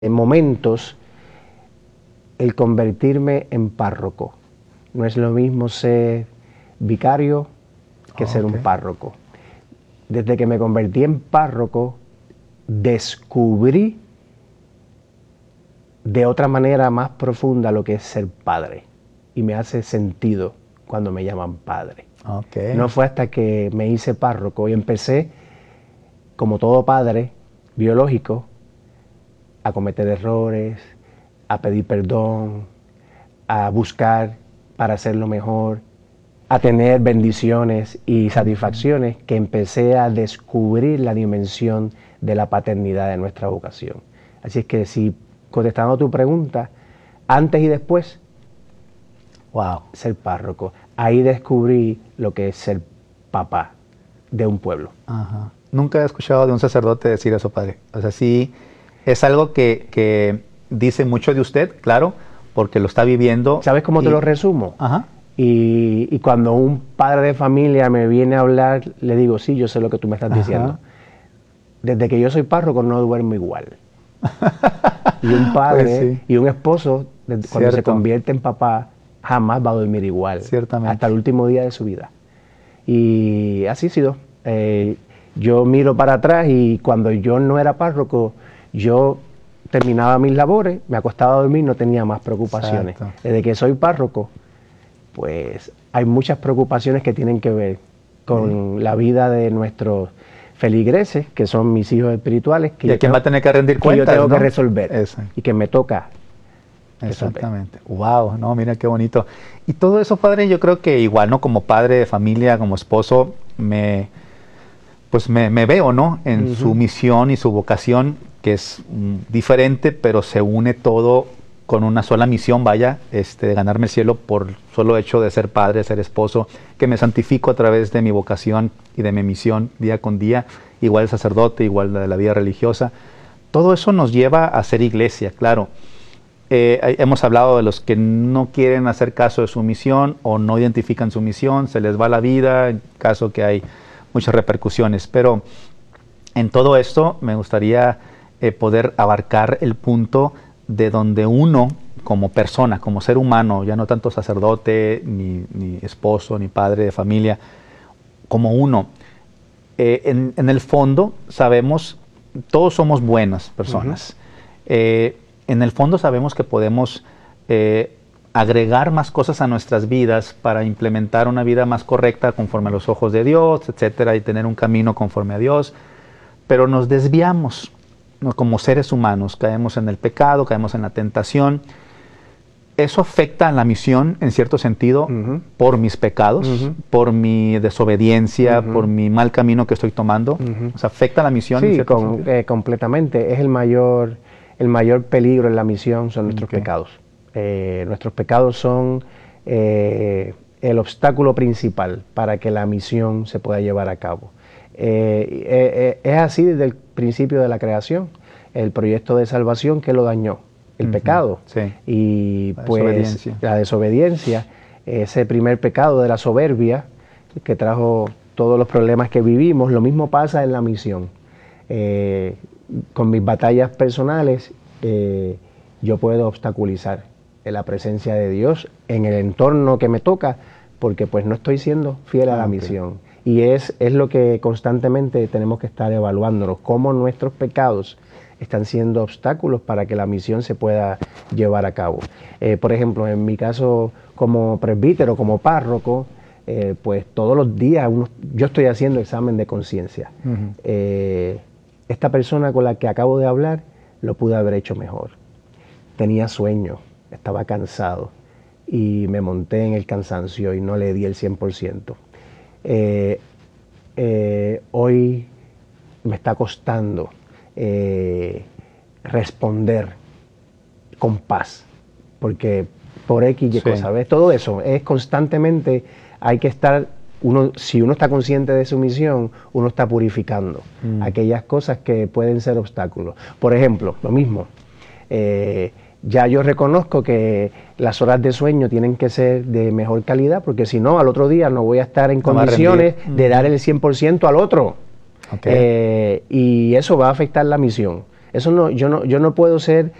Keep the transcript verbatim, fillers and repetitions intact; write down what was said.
en momentos el convertirme en párroco. No es lo mismo ser vicario que Oh, ser un ok. párroco. Desde que me convertí en párroco, descubrí de otra manera más profunda lo que es ser padre. Y me hace sentido cuando me llaman padre. Ok. No fue hasta que me hice párroco y empecé, como todo padre biológico, a cometer errores, a pedir perdón, a buscar para hacerlo mejor, a tener bendiciones y satisfacciones, que empecé a descubrir la dimensión de la paternidad de nuestra vocación. Así es que, si contestando tu pregunta, antes y después, Wow. ser párroco, ahí descubrí lo que es ser papá de un pueblo. Ajá. Nunca he escuchado de un sacerdote decir eso, padre. O sea, sí, es algo que, que dice mucho de usted, claro, porque lo está viviendo. ¿Sabes cómo y... te lo resumo? Ajá. Y, y cuando un padre de familia me viene a hablar, le digo, sí, yo sé lo que tú me estás Ajá. diciendo. Desde que yo soy párroco no duermo igual. Y un padre Pues sí. y un esposo, cuando Cierto. se convierte en papá, jamás va a dormir igual. Ciertamente. Hasta el último día de su vida. Y así ha sido. Eh, yo miro para atrás y cuando yo no era párroco, yo terminaba mis labores, me acostaba a dormir, no tenía más preocupaciones. Exacto. Desde que soy párroco, pues hay muchas preocupaciones que tienen que ver con Sí. la vida de nuestros feligreses, que son mis hijos espirituales, que, Y yo a quién tengo, va a tener que rendir que cuentas, yo tengo ¿no? que resolver Eso. y que me toca resolver. Exactamente. Wow, no, mira qué bonito. Y todo eso, padre, yo creo que igual, ¿no? Como padre de familia, como esposo, me pues me, me veo, ¿no? En Ujú. su misión y su vocación, que es mm, diferente, pero se une todo con una sola misión, vaya, este, de ganarme el cielo por solo hecho de ser padre, de ser esposo, que me santifico a través de mi vocación y de mi misión día con día, igual el sacerdote, igual de la vida religiosa. Todo eso nos lleva a ser iglesia, claro. Eh, hemos hablado de los que no quieren hacer caso de su misión o no identifican su misión, se les va la vida, en caso que hay muchas repercusiones. Pero en todo esto me gustaría eh, poder abarcar el punto de donde uno, como persona, como ser humano, ya no tanto sacerdote, ni, ni esposo, ni padre de familia, como uno, eh, en, en el fondo sabemos, todos somos buenas personas. Uh-huh. eh, en el fondo sabemos que podemos eh, agregar más cosas a nuestras vidas para implementar una vida más correcta conforme a los ojos de Dios, etcétera, y tener un camino conforme a Dios, pero nos desviamos, ¿no? Como seres humanos, caemos en el pecado, caemos en la tentación. Eso afecta a la misión, en cierto sentido, uh-huh. por mis pecados, uh-huh. por mi desobediencia, uh-huh. por mi mal camino que estoy tomando. Uh-huh. O sea, afecta a la misión. Sí, en cierto con, sentido. Eh, completamente. Es el mayor, el mayor peligro en la misión son nuestros okay. pecados. Eh, nuestros pecados son eh, el obstáculo principal para que la misión se pueda llevar a cabo. Eh, eh, eh, es así desde el principio de la creación. El proyecto de salvación, que lo dañó, el uh-huh. pecado. Sí. Y la pues desobediencia. la desobediencia, ese primer pecado de la soberbia que trajo todos los problemas que vivimos. Lo mismo pasa en la misión. Eh, con mis batallas personales, eh, yo puedo obstaculizar la presencia de Dios en el entorno que me toca, porque pues no estoy siendo fiel a la okay. misión. Y es, es lo que constantemente tenemos que estar evaluándonos, cómo nuestros pecados están siendo obstáculos para que la misión se pueda llevar a cabo. Eh, por ejemplo, en mi caso como presbítero, como párroco, eh, pues todos los días uno, yo estoy haciendo examen de conciencia. Uh-huh. Eh, esta persona con la que acabo de hablar lo pude haber hecho mejor. Tenía sueño, estaba cansado y me monté en el cansancio y no le di el cien por ciento. Eh, eh, hoy me está costando eh, responder con paz, porque por X y sí. cosa, ¿ves? Todo eso es constantemente, hay que estar, uno, si uno está consciente de su misión, uno está purificando mm. aquellas cosas que pueden ser obstáculos. Por ejemplo, lo mismo, eh, ya yo reconozco que las horas de sueño tienen que ser de mejor calidad, porque si no, al otro día no voy a estar en no condiciones de dar el cien por ciento al otro. Okay. Eh, y eso va a afectar la misión. Eso no, yo no, yo no puedo ser